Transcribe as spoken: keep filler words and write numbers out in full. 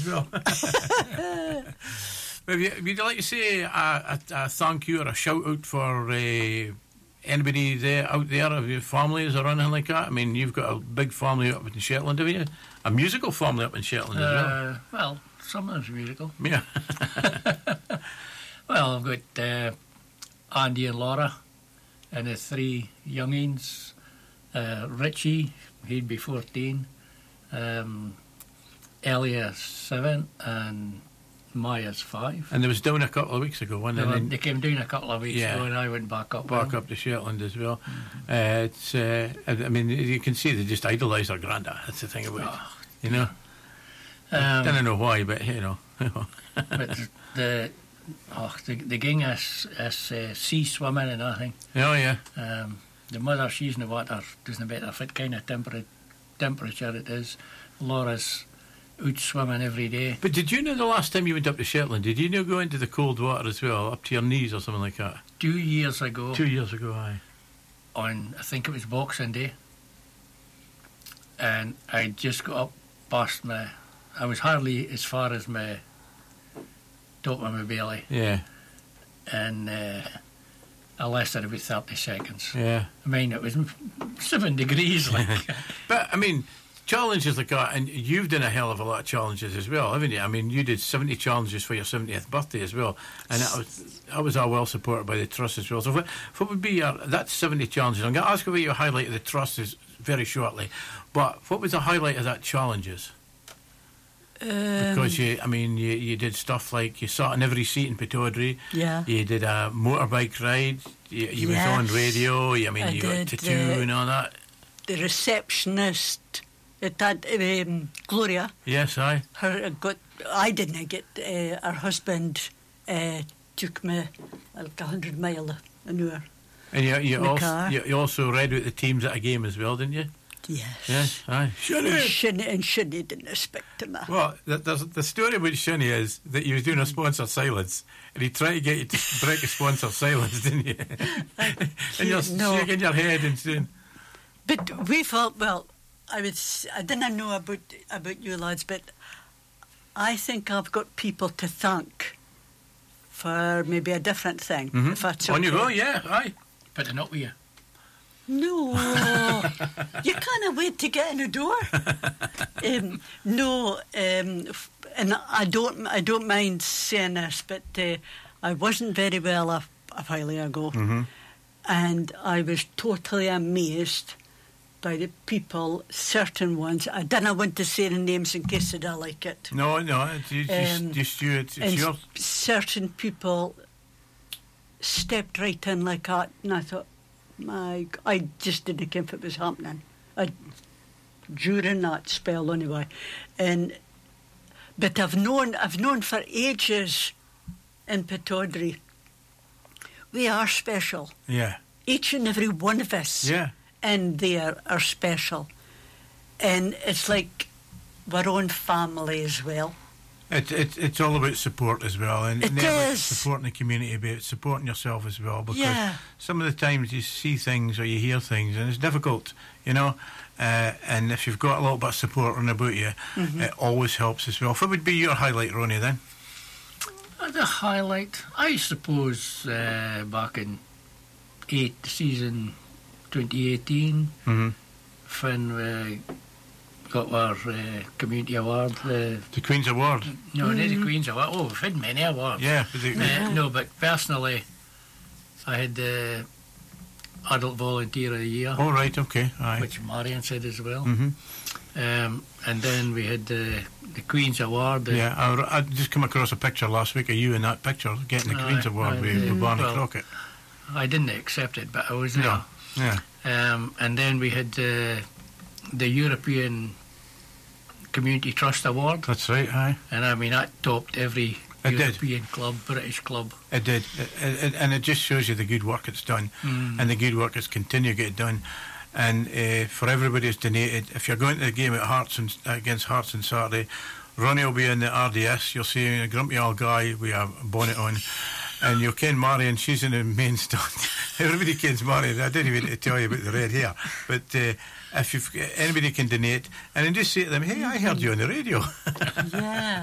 as well. Would you, would you like to say a, a, a thank you or a shout out for uh, anybody there out there of your families or anything like that? I mean, you've got a big family up in Shetland, haven't you? A musical family up in Shetland as well. Uh, well, some of them's musical. Yeah. Well, I've got uh, Andy and Laura and the three youngins. Uh, Richie, he'd be fourteen. Um, Elia seven and Maya's five. And they was down a couple of weeks ago, wasn't They, they? went, they came down a couple of weeks Yeah. ago, and I went back up. Back with up to Shetland as well. Mm-hmm. Uh, it's, uh, I mean, you can see they just idolise their granda. That's the thing about it. Oh, You know? Um, I don't know why, but, you know. but the oh, the, the gang is, is uh, sea swimming and everything. Oh, yeah. Um, the mother, she's in the water, doesn't better fit kind of temper- temperature it is. Laura's out swimming every day. But did you know the last time you went up to Shetland, did you know go into the cold water as well, up to your knees or something like that? Two years ago, Two years ago, aye. on, I think it was Boxing Day, and I just got up past my, I was hardly as far as my top of my belly, Yeah, and uh, I lasted about thirty seconds. yeah. I mean, it was seven degrees, like. But, I mean, challenges like that, and you've done a hell of a lot of challenges as well, haven't you? I mean, you did seventy challenges for your seventieth birthday as well, and that was that was all well supported by the Trust as well. So what, what would be your, that's seventy challenges. I'm going to ask you about your highlight of the Trust is very shortly, but what was the highlight of that challenges? Um, Because you, I mean, you, you did stuff like you sat in every seat in Pataudry. Yeah. You did a motorbike ride. You, you Yes. was on radio. I mean, I you got a did, tattoo uh, and all that. The receptionist at that, um, Gloria, Yes, aye. her got, I didn't get, uh, her husband uh, took me like a hundred mile an hour. And you, you, In the also, car. you, you also read out the teams at a game as well, didn't you? Yes. Yes, aye. And Shunny! Shinny, and Shinny didn't expect me. Well, the, the, the story about Shunny is that you was doing a sponsor silence, and he tried to get you to break a sponsor silence, didn't you? And you're No. shaking your head and saying, But we thought, well, I would, I didn't know about about you lads, but I think I've got people to thank for maybe a different thing. mm-hmm. If that's on you okay. go, yeah, aye. But they're not with you. No, you can't wait to get in the door. um, no, um, f- and I don't, I don't mind saying this, but uh, I wasn't very well a, a while ago, Mm-hmm. and I was totally amazed by the people, certain ones. I didn't want to say the names in case they don't like it. No, no, it's you, just, Um, just you, it's, and it's your... s- certain people stepped right in like that, and I thought, my, g- I just didn't care if it was happening. I, during that spell, anyway. And but I've known, I've known for ages in Pataudry, we are special. Yeah, Each and every one of us yeah. in there are special, and it's like our own family as well. It, it, it's all about support as well, and It never is. supporting the community, but supporting yourself as well. Because Yeah. some of the times you see things or you hear things, and it's difficult, you know. Uh, and if you've got a little bit of support on about you, Mm-hmm. it always helps as well. What would be your highlight, Ronnie? Then Uh, the highlight, I suppose, uh, back in eight season twenty eighteen, mm-hmm. when we got our uh, community award. Uh, the Queen's Award. no, not the Queen's Award. Oh, we've had many awards. Yeah, was it- Uh, no, but personally, I had the Adult Volunteer of the Year, Oh right, okay, aye. which Marion said as well. Mm-hmm. Um, and then we had the the Queen's Award. Uh, Yeah, I, I just come across a picture last week of you in that picture getting the Aye, Queen's Award aye, with, the- with Barney well, Crockett. I didn't accept it, but I was there. No, yeah, Um, and then we had the the European Community Trust Award, that's right, aye. and I mean that topped every It did. European club, British club. It did, it, it, and it just shows you the good work it's done, Mm. and the good work it's continue to get done. And uh, for everybody who's donated, if you're going to the game at Hearts and, against Hearts on Saturday, Ronnie will be in the R D S. You'll see a grumpy old guy with a bonnet on, and you'll ken Marion. She's in the main stand. Everybody kens Marion. I didn't even tell you about the red hair, but uh, if you've anybody can donate, and then just say to them, "Hey, I heard you on the radio." Yeah.